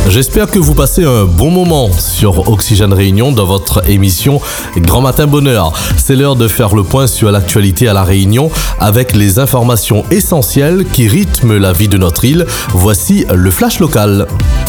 J'espère que vous passez un bon moment sur Oxygène Réunion dans votre émission Grand Matin Bonheur. C'est l'heure de faire le point sur l'actualité à La Réunion avec les informations essentielles qui rythment la vie de notre île. Voici le flash local.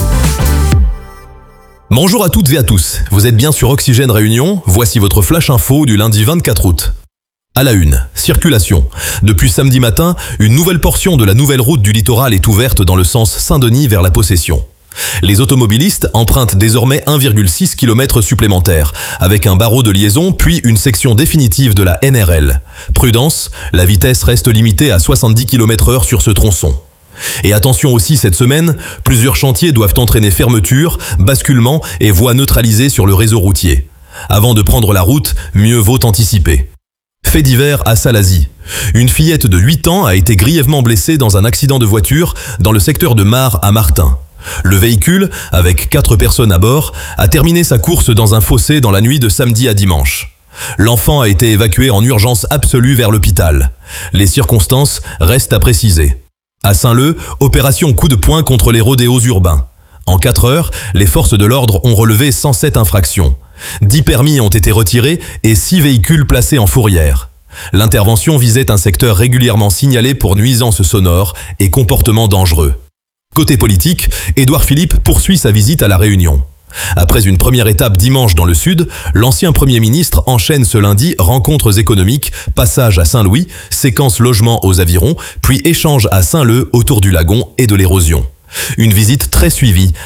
Bonjour à toutes et à tous, vous êtes bien sur Oxygène Réunion, voici votre flash info du lundi 24 août. À la une, circulation. Depuis samedi matin, une nouvelle portion de la nouvelle route du littoral est ouverte dans le sens Saint-Denis vers la Possession. Les automobilistes empruntent désormais 1,6 km supplémentaires, avec un barreau de liaison puis une section définitive de la NRL. Prudence, la vitesse reste limitée à 70 km/h sur ce tronçon. Et attention aussi cette semaine, plusieurs chantiers doivent entraîner fermeture, basculement et voies neutralisées sur le réseau routier. Avant de prendre la route, mieux vaut anticiper. Fait divers à Salazie. Une fillette de 8 ans a été grièvement blessée dans un accident de voiture dans le secteur de Mar à Martin. Le véhicule, avec 4 personnes à bord, a terminé sa course dans un fossé dans la nuit de samedi à dimanche. L'enfant a été évacué en urgence absolue vers l'hôpital. Les circonstances restent à préciser. À Saint-Leu, opération coup de poing contre les rodéos urbains. En 4 heures, les forces de l'ordre ont relevé 107 infractions. 10 permis ont été retirés et 6 véhicules placés en fourrière. L'intervention visait un secteur régulièrement signalé pour nuisances sonores et comportements dangereux. Côté politique, Édouard Philippe poursuit sa visite à La Réunion. Après une première étape dimanche dans le sud, l'ancien Premier ministre enchaîne ce lundi rencontres économiques, passage à Saint-Louis, séquence logement aux Avirons, puis échange à Saint-Leu autour du lagon et de l'érosion. Une visite très suivie,